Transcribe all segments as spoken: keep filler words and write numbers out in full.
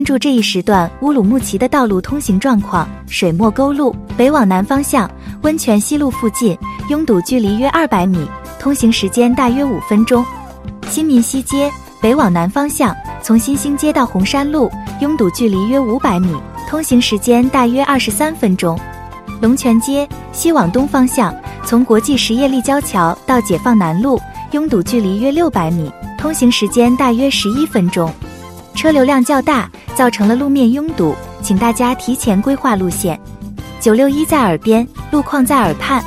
注这一时段乌鲁木齐的道路通行状况。水墨沟路北往南方向，温泉西路附近拥堵距离约二百米，通行时间大约五分钟。新民西街北往南方向，从新兴街到红山路拥堵距离约五百米，通行时间大约二十三分钟。龙泉街西往东方向，从国际实业立交桥到解放南路拥堵距离约六百米，通行时间大约十一分钟。车流量较大，造成了路面拥堵，请大家提前规划路线。九六一在耳边，路况在耳畔。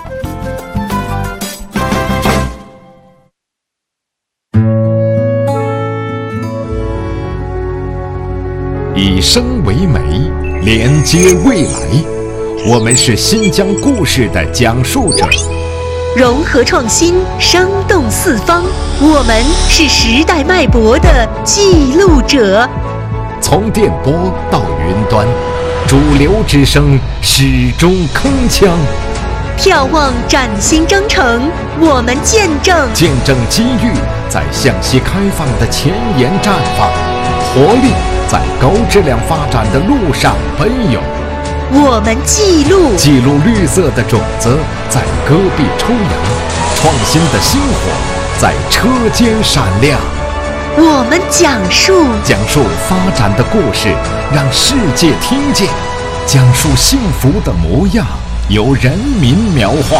以声为媒，连接未来。我们是新疆故事的讲述者， 融合创新，生动四方。我们是时代脉搏的记录者。 从电波到云端，主流之声始终铿锵。 眺望崭新征程，我们见证见证机遇在向西开放的前沿绽放，活力在高质量发展的路上奔涌。 我们记录记录绿色的种子在戈壁抽芽，创新的星火在车间闪亮。 我们讲述讲述发展的故事，让世界听见，讲述幸福的模样，由人民描画。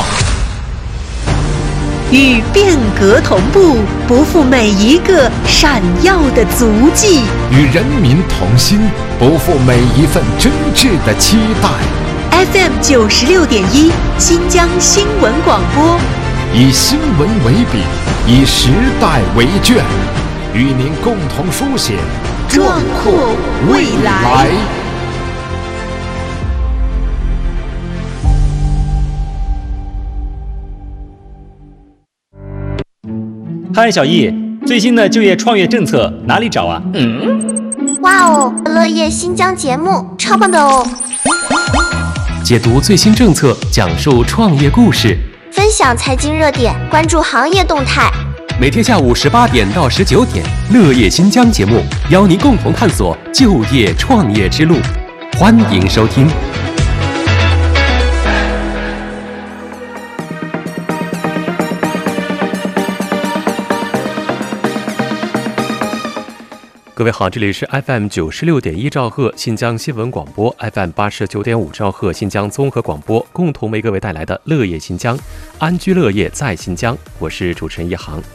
与变革同步，不负每一个闪耀的足迹； 与人民同心，不负每一份真挚的期待。 F M 九十六点一，新疆新闻广播， 以新闻为笔，以时代为卷，与您共同书写壮阔未来。 嗨，小易，最新的就业创业政策哪里找啊？ 嗯，哇哦，乐业新疆节目超棒的哦！ 解读最新政策，讲述创业故事， 分享财经热点，关注行业动态。 每天下午十八点到十九点，乐业新疆节目邀您共同探索就业创业之路，欢迎收听。各位好，这里是 F M 九十六点一兆赫新疆新闻广播 ，F M 八十九点五兆赫新疆综合广播，共同为各位带来的乐业新疆，安居乐业在新疆。我是主持人一航。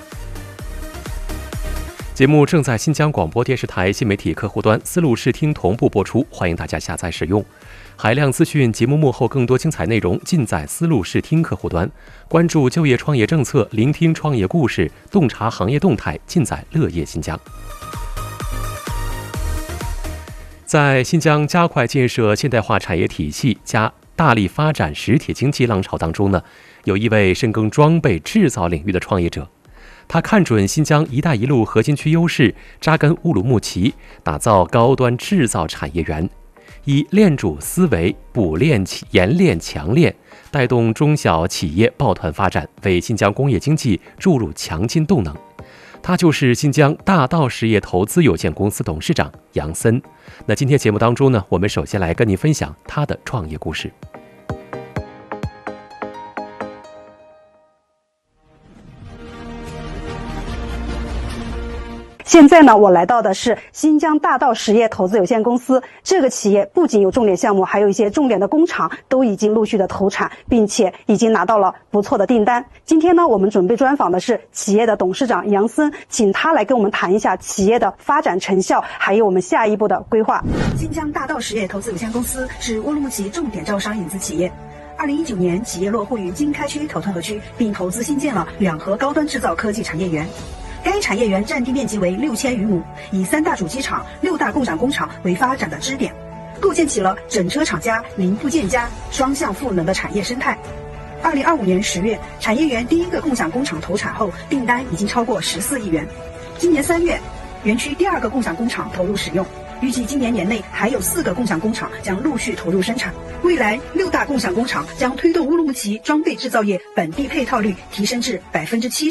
节目正在新疆广播电视台新媒体客户端丝路视听同步播出，欢迎大家下载使用。海量资讯，节目幕后更多精彩内容尽在丝路视听客户端。关注就业创业政策，聆听创业故事，洞察行业动态，尽在乐业新疆。在新疆加快建设现代化产业体系、加大力发展实体经济浪潮当中呢，有一位深耕装备制造领域的创业者，他看准新疆“一带一路”核心区优势，扎根乌鲁木齐，打造高端制造产业园，以链主思维补链、研链、强链，带动中小企业抱团发展，为新疆工业经济注入强劲动能。他就是新疆大道实业投资有限公司董事长杨森。那今天节目当中呢，我们首先来跟您分享他的创业故事。 现在呢，我来到的是新疆大道实业投资有限公司。这个企业不仅有重点项目，还有一些重点的工厂都已经陆续的投产，并且已经拿到了不错的订单。今天呢，我们准备专访的是企业的董事长杨森，请他来跟我们谈一下企业的发展成效，还有我们下一步的规划。新疆大道实业投资有限公司是乌鲁木齐重点招商引资企业。二零一九年，企业落户于经开区头屯河区，并投资新建了两河高端制造科技产业园。该产业园占地面积为六千余亩，以三大主机厂、六大共享工厂为发展的支点，构建起了整车厂加零部件加双向赋能的产业生态。二零二五年十月，产业园第一个共享工厂投产后，订单已经超过十四亿元。今年三月，园区第二个共享工厂投入使用，预计今年年内还有四个共享工厂将陆续投入生产。未来六大共享工厂将推动乌鲁木齐装备制造业本地配套率提升至百分之七十。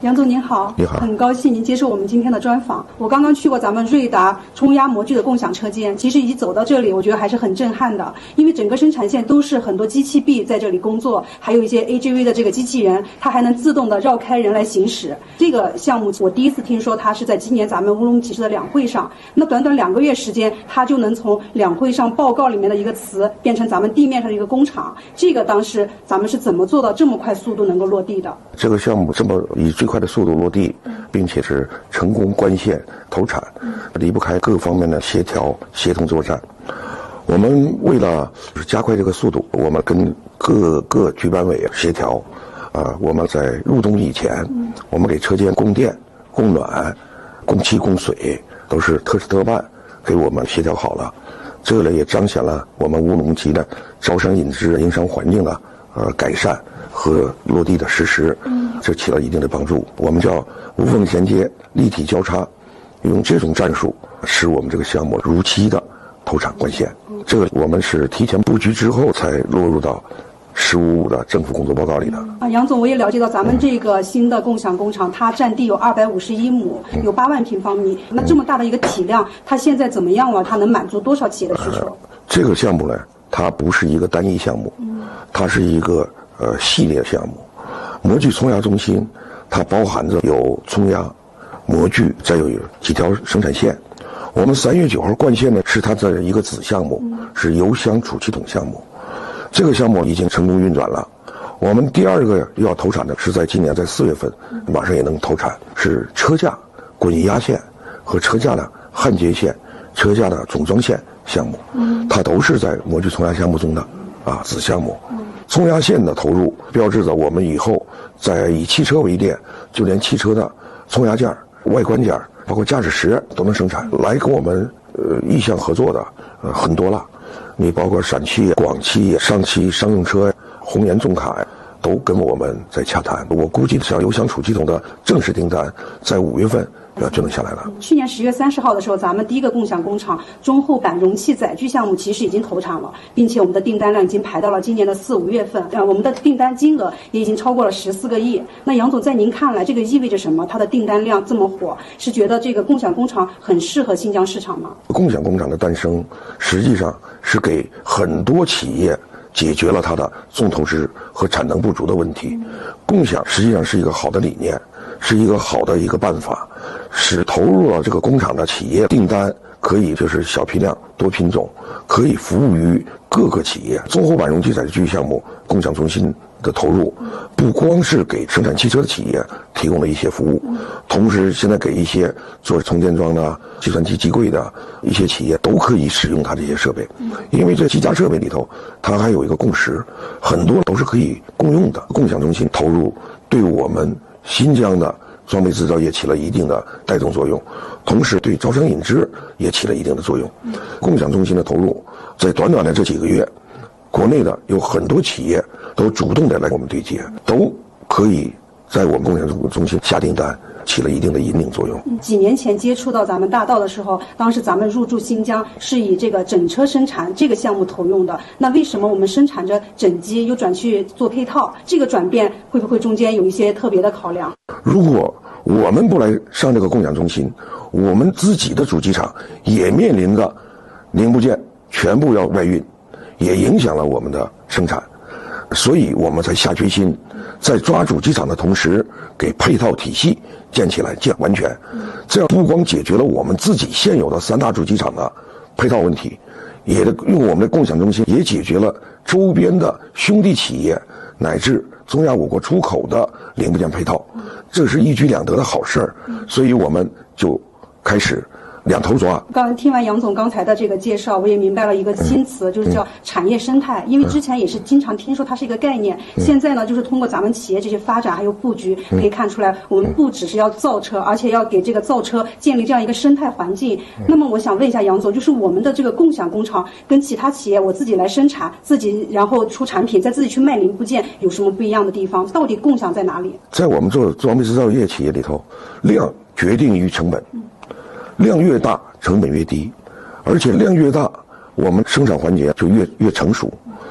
杨总您好。 你好， 很高兴您接受我们今天的专访。我刚刚去过咱们瑞达冲压模具的共享车间，其实一走到这里，我觉得还是很震撼的，因为整个生产线都是很多机器臂在这里工作，还有一些 A G V 的这个机器人，它还能自动的绕开人来行驶。这个项目我第一次听说，它是在今年咱们乌鲁木齐市的两会上，那短短两个月时间，它就能从两会上报告里面的一个词变成咱们地面上的一个工厂。这个当时咱们是怎么做到这么快速度能够落地的？ 这个项目这么以最快的速度落地，并且是成功关线投产，离不开各方面的协调协同作战。我们为了加快这个速度，我们跟各个局办委协调，啊，我们在入冬以前，我们给车间供电、供暖、供气、供水都是特事特办，给我们协调好了。这个也彰显了我们乌鲁木齐的招商引资营商环境的呃改善和落地的实施，这起了一定的帮助。我们叫无缝衔接、立体交叉，用这种战术使我们这个项目如期的投产关线。这个我们是提前布局之后才落入到“十五五”的政府工作报告里的。 啊，杨总，我也了解到咱们这个新的共享工厂，它占地有二百五十一亩，有八万平方米。那这么大的一个体量，它现在怎么样了？它能满足多少企业的需求？呃、 这个项目呢，它不是一个单一项目，它是一个呃系列项目。模具冲压中心，它包含着有冲压、模具，再有几条生产线。我们三月九号灌线呢，是它的一个子项目，是油箱储气筒项目。这个项目已经成功运转了。我们第二个要投产的是在今年在四月份，马上也能投产，是车架滚压线和车架的焊接线、车架的总装线项目，它都是在模具冲压项目中的啊子项目。冲压线的投入，标志着我们以后在以汽车为例，就连汽车的冲压件、外观件，包括驾驶室都能生产。来跟我们呃意向合作的呃很多了。你包括陕汽、广汽、上汽商用车、红岩重卡都跟我们在洽谈。我估计像油箱储气筒的正式订单在五月份呃就能下来了。 去年十月三十号的时候，咱们第一个共享工厂中后板容器载具项目其实已经投产了，并且我们的订单量已经排到了今年的四五月份。呃，我们的订单金额也已经超过了十四个亿。那杨总，在您看来，这个意味着什么？它的订单量这么火，是觉得这个共享工厂很适合新疆市场吗？ 共享工厂的诞生，实际上是给很多企业解决了它的重投资和产能不足的问题。共享实际上是一个好的理念，是一个好的一个办法，使投入了这个工厂的企业订单可以就是小批量多品种，可以服务于各个企业。中后板容器载具项目共享中心的投入，不光是给生产汽车的企业提供了一些服务，同时现在给一些做充电桩的、计算机机柜的一些企业都可以使用它这些设备。因为这机架设备里头，它还有一个共识，很多都是可以共用的。共享中心投入对我们新疆的装备制造业起了一定的带动作用，同时对招商引资也起了一定的作用。共享中心的投入，在短短的这几个月，国内的有很多企业都主动的来跟我们对接，都可以在我们共享中心下订单，起了一定的引领作用。 几年前接触到咱们大道的时候，当时咱们入驻新疆是以这个整车生产这个项目投用的，那为什么我们生产着整机又转去做配套？这个转变会不会中间有一些特别的考量？ 如果我们不来上这个共享中心，我们自己的主机厂也面临着零部件全部要外运，也影响了我们的生产，所以我们才下决心，在抓主机厂的同时，给配套体系建起来，建完全。这样不光解决了我们自己现有的三大主机厂的配套问题，也用我们的共享中心也解决了周边的兄弟企业乃至中亚我国出口的零部件配套，这是一举两得的好事儿。所以我们就开始两头抓。 刚听完杨总刚才的这个介绍，我也明白了一个新词，嗯、就是叫产业生态。因为之前也是经常听说它是一个概念，嗯、现在呢，就是通过咱们企业这些发展还有布局，嗯、可以看出来，我们不只是要造车，而且要给这个造车建立这样一个生态环境。嗯、那么我想问一下杨总，就是我们的这个共享工厂跟其他企业，我自己来生产，自己然后出产品，再自己去卖零部件，有什么不一样的地方？到底共享在哪里？ 在我们做装备制造业企业里头，量决定于成本。嗯量越大，成本越低，而且量越大，我们生产环节就越越成熟。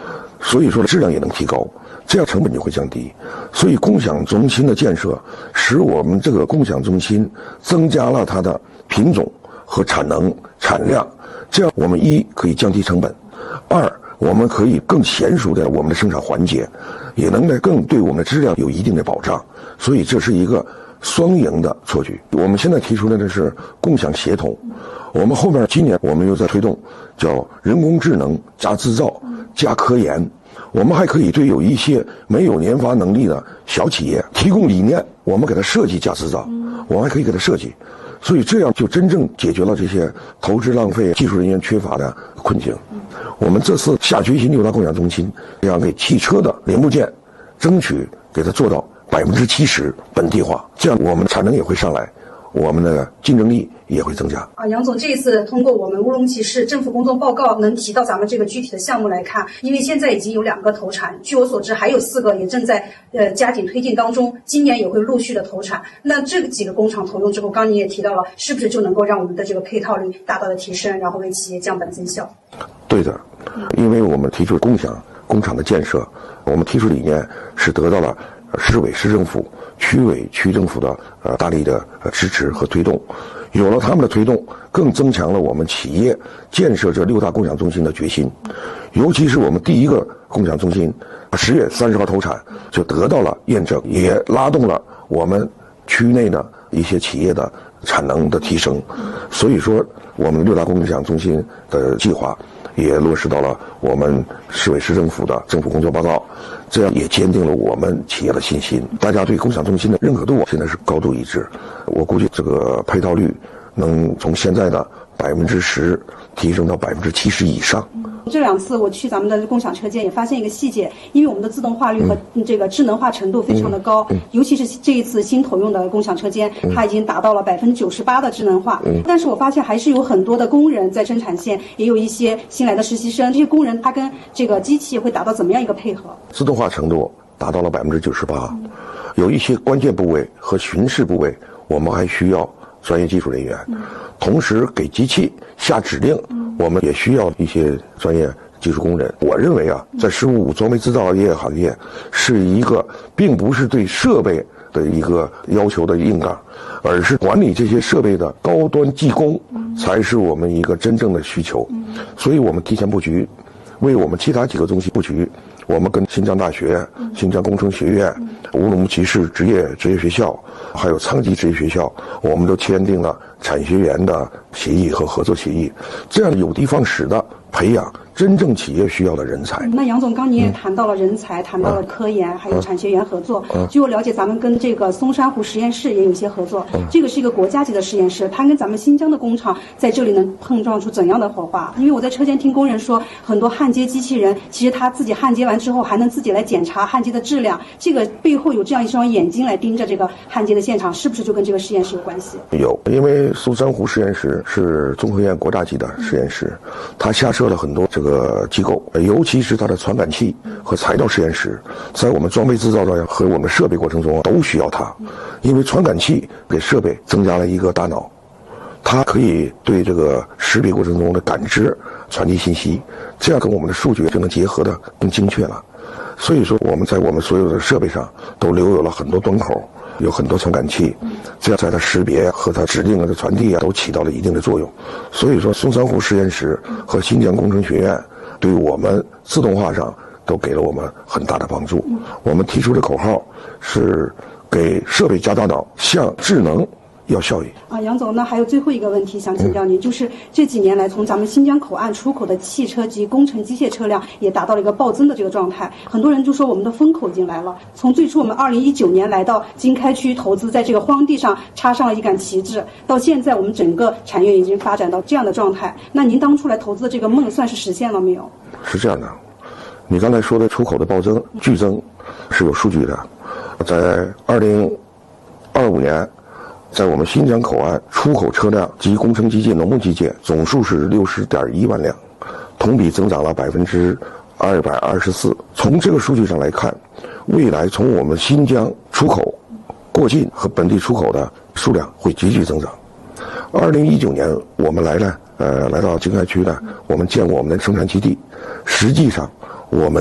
所以说质量也能提高，这样成本就会降低。所以共享中心的建设使我们这个共享中心增加了它的品种和产能产量，这样我们一可以降低成本，二我们可以更娴熟的我们的生产环节，也能呢更对我们的质量有一定的保障。所以这是一个双赢的措举。我们现在提出来的是共享协同，我们后面今年我们又在推动叫人工智能加制造加科研，我们还可以对有一些没有研发能力的小企业提供理念，我们给它设计加制造，我们还可以给它设计，所以这样就真正解决了这些投资浪费、技术人员缺乏的困境。我们这次下决心六大共享中心，要给汽车的零部件争取给它做到百分之七十本地化，这样我们产能也会上来，我们的竞争力也会增加。 啊，杨总这一次通过我们乌鲁木齐市政府工作报告能提到咱们这个具体的项目来看，因为现在已经有两个投产，据我所知还有四个也正在呃加紧推进当中，今年也会陆续的投产。那这几个工厂投用之后，刚你也提到了，是不是就能够让我们的这个配套率大大的提升，然后为企业降本增效？ 对的，因为我们提出共享工厂的建设，我们提出理念是得到了市委市政府、区委区政府的呃大力的呃支持和推动，有了他们的推动，更增强了我们企业建设这六大共享中心的决心。尤其是我们第一个共享中心，十月三十号投产就得到了验证，也拉动了我们区内的一些企业的产能的提升。所以说，我们六大共享中心的计划也落实到了我们市委市政府的政府工作报告，这样也坚定了我们企业的信心。大家对共享中心的认可度现在是高度一致，我估计这个配套率能从现在的百分之十提升到百分之七十以上。 这两次我去咱们的共享车间也发现一个细节，因为我们的自动化率和这个智能化程度非常的高，嗯嗯、尤其是这一次新投用的共享车间，嗯、它已经达到了百分之九十八的智能化。嗯、但是我发现还是有很多的工人在生产线，也有一些新来的实习生，这些工人他跟这个机器会达到怎么样一个配合？ 自动化程度达到了百分之九十八，有一些关键部位和巡视部位，我们还需要专业技术人员，嗯、同时给机器下指令。嗯我们也需要一些专业技术工人。我认为啊，在“十五五”装备制造业行业是一个，并不是对设备的一个要求的硬杠，而是管理这些设备的高端技工，才是我们一个真正的需求。所以我们提前布局，为我们其他几个中心布局。我们跟新疆大学、新疆工程学院、乌鲁木齐市职业职业学校，还有昌吉职业学校，我们都签订了产学研的协议和合作协议，这样有的放矢的培养真正企业需要的人才。 那杨总，刚你也谈到了人才，嗯、谈到了科研，嗯、还有产学研合作。嗯、据我了解，咱们跟这个松山湖实验室也有一些合作。嗯、这个是一个国家级的实验室，它跟咱们新疆的工厂在这里能碰撞出怎样的火花？因为我在车间听工人说，很多焊接机器人其实他自己焊接完之后，还能自己来检查焊接的质量。这个背后有这样一双眼睛来盯着这个焊接的现场，是不是就跟这个实验室有关系？ 有，因为松山湖实验室是中科院国家级的实验室，嗯、它下设了很多这个机构，尤其是它的传感器和材料实验室，在我们装备制造的和我们设备过程中都需要它，因为传感器给设备增加了一个大脑，它可以对这个识别过程中的感知传递信息，这样跟我们的数据就能结合的更精确了。所以说我们在我们所有的设备上都留有了很多端口，有很多传感器，这样在它识别和它指令的传递啊都起到了一定的作用。所以说松山湖实验室和新疆工程学院对我们自动化上都给了我们很大的帮助。我们提出的口号是给设备加大脑，向智能要效益啊，杨总，那还有最后一个问题想请教您，嗯、就是这几年来，从咱们新疆口岸出口的汽车及工程机械车辆也达到了一个暴增的这个状态。很多人就说我们的风口已经来了。从最初我们二零一九年来到经开区投资，在这个荒地上插上了一杆旗帜，到现在我们整个产业已经发展到这样的状态。那您当初来投资的这个梦算是实现了没有？ 是这样的，你刚才说的出口的暴增、剧增是有数据的，在二零二五年。在我们新疆口岸出口车辆及工程机械、农牧机械总数是六十点一万辆，同比增长了百分之二百二十四。从这个数据上来看，未来从我们新疆出口、过境和本地出口的数量会急剧增长。二零一九年我们来了，呃，来到经开区呢，我们建我们的生产基地，实际上我们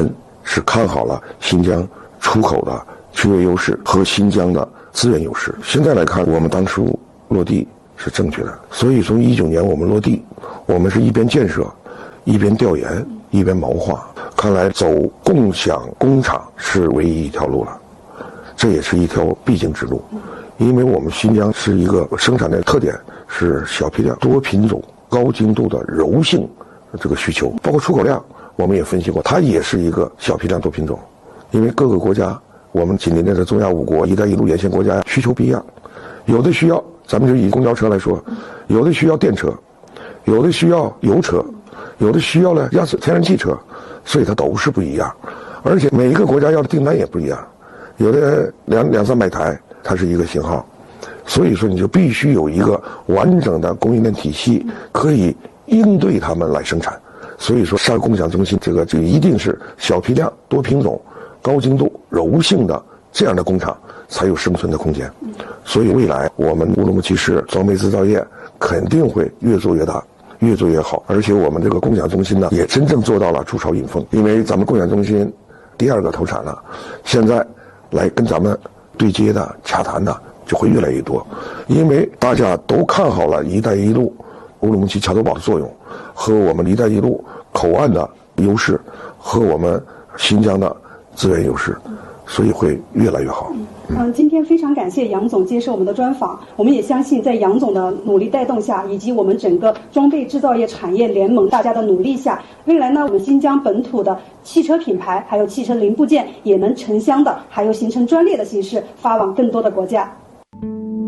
是看好了新疆出口的区域优势和新疆的资源优势。现在来看，我们当初落地是正确的，所以从一九年我们落地，我们是一边建设，一边调研，一边谋划。看来走共享工厂是唯一一条路了，这也是一条必经之路。因为我们新疆是一个生产的特点是小批量、多品种、高精度的柔性这个需求，包括出口量，我们也分析过，它也是一个小批量多品种。因为各个国家，我们紧邻着的中亚五国、一带一路沿线国家需求不一样，有的需要，咱们就以公交车来说，有的需要电车，有的需要油车，有的需要呢压缩天然气车，所以它都是不一样。而且每一个国家要的订单也不一样，有的两两三百台，它是一个型号，所以说你就必须有一个完整的供应链体系，可以应对他们来生产。所以说上共享中心这个就一定是小批量、多品种、高精度、柔性的这样的工厂才有生存的空间。所以未来我们乌鲁木齐市装备制造业肯定会越做越大，越做越好。而且我们这个共享中心呢，也真正做到了筑巢引凤。因为咱们共享中心第二个投产了，现在来跟咱们对接的、洽谈的就会越来越多。因为大家都看好了一带一路乌鲁木齐桥头堡的作用，和我们一带一路口岸的优势，和我们新疆的资源优势，所以会越来越好。 嗯，今天非常感谢杨总接受我们的专访。我们也相信，在杨总的努力带动下，以及我们整个装备制造业产业联盟大家的努力下，未来呢，我们新疆本土的汽车品牌还有汽车零部件也能城乡的，还有形成专列的形式发往更多的国家。